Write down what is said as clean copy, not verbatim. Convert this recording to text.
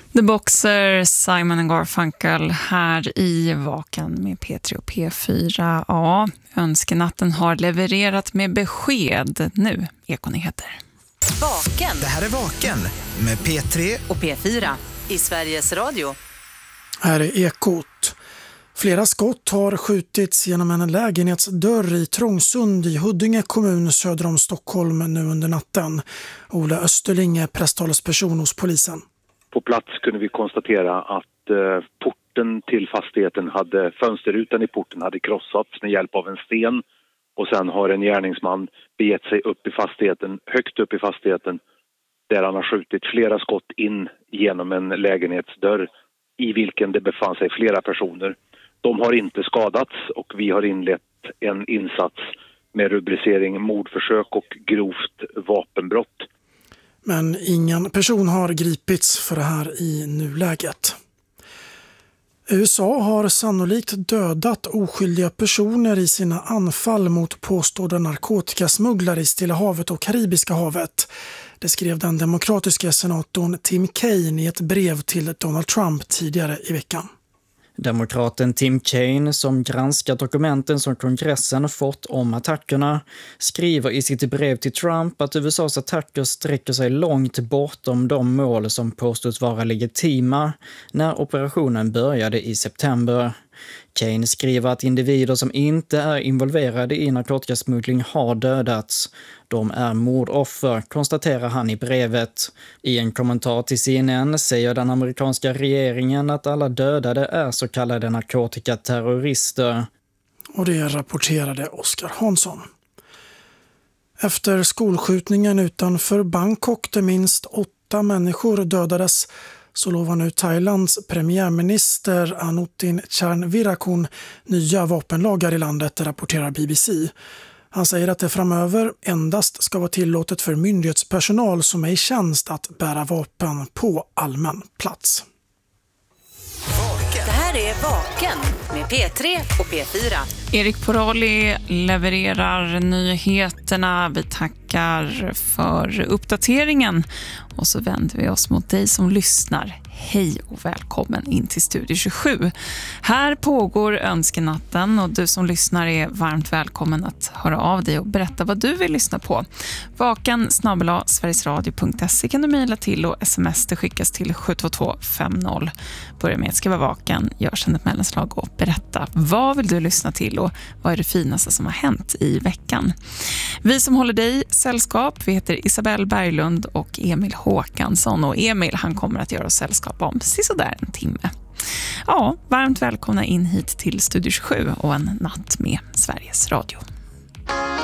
The Boxer, Simon & Garfunkel här i Vaken med P3 och P4. Ja, önskenatten har levererat med besked. Nu, Ekonyheter. Vaken. Det här är Vaken med P3 och P4 i Sveriges Radio. Här är Ekot. Flera skott har skjutits genom en lägenhetsdörr i Trångsund i Huddinge kommun söder om Stockholm nu under natten. Ola Österling är presstalesperson hos polisen. På plats kunde vi konstatera att porten till fastigheten fönsterrutan i porten hade krossats med hjälp av en sten. Och sen har en gärningsman begett sig upp i fastigheten, högt upp i fastigheten, där han har skjutit flera skott in genom en lägenhetsdörr i vilken det befann sig flera personer. De har inte skadats och vi har inlett en insats med rubricering mordförsök och grovt vapenbrott. Men ingen person har gripits för det här i nuläget. USA har sannolikt dödat oskyldiga personer i sina anfall mot påstådda narkotikasmugglare i Stilla havet och Karibiska havet. Det skrev den demokratiska senatorn Tim Kaine i ett brev till Donald Trump tidigare i veckan. Demokraten Tim Kaine, som granskat dokumenten som kongressen fått om attackerna, skriver i sitt brev till Trump att USAs attacker sträcker sig långt bortom de mål som påstås vara legitima när operationen började i september. Kaine skriver att individer som inte är involverade i narkotikasmuggling har dödats. De är mordoffer, konstaterar han i brevet. I en kommentar till CNN säger den amerikanska regeringen att alla dödade är så kallade narkotikaterrorister. Och det rapporterade Oskar Hansson. Efter skolskjutningen utanför Bangkok där minst 8 människor dödades så lovar nu Thailands premiärminister Anutin Charnvirakul nya vapenlagar i landet, rapporterar BBC. Han säger att det framöver endast ska vara tillåtet för myndighetspersonal som är i tjänst att bära vapen på allmän plats. Det här är Vaken med P3 och P4. Erik Porolli levererar nyheterna. Vi tackar för uppdateringen. Och så vänder vi oss mot dig som lyssnar. Hej och välkommen in till Studio 27. Här pågår önskenatten och du som lyssnar är varmt välkommen att höra av dig och berätta vad du vill lyssna på. vaken@sverigesradio.se kan du mejla till och sms det skickas till 72250. Börja med att skriva vaken, gör sedan ett mellanslag och berätta vad vill du lyssna till och vad är det finaste som har hänt i veckan. Vi som håller dig sällskap, vi heter Isabelle Berglund och Emil Håkansson, och Emil han kommer att göra oss sällskap om sådär en timme. Ja, varmt välkomna in hit till Studio 27 och en natt med Sveriges Radio.